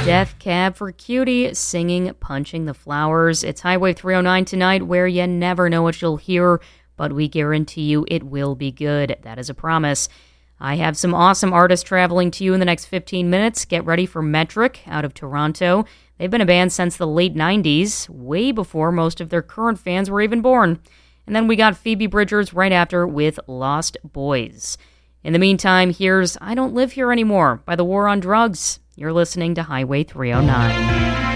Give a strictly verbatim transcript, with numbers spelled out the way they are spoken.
Death Cab for Cutie singing Punching the Flowers. It's Highway three oh nine tonight, where you never know what you'll hear, but we guarantee you it will be good. That is a promise. I have some awesome artists traveling to you in the next fifteen minutes. Get ready for Metric out of Toronto. They've been a band since the late nineties, way before most of their current fans were even born. And then we got Phoebe Bridgers right after with Lost Boys. In the meantime, here's I Don't Live Here Anymore by The War on Drugs. You're listening to Highway three oh nine.